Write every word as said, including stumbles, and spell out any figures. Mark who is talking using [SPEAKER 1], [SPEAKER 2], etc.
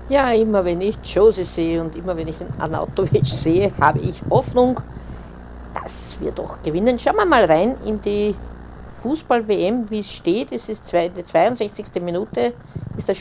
[SPEAKER 1] Ja, immer wenn ich Josie sehe und immer wenn ich den Arnautovic sehe, habe ich Hoffnung, dass wir doch gewinnen. Schauen wir mal rein in die Fußball-W M, wie es steht. Es ist zwei, die zweiundsechzigste Minute.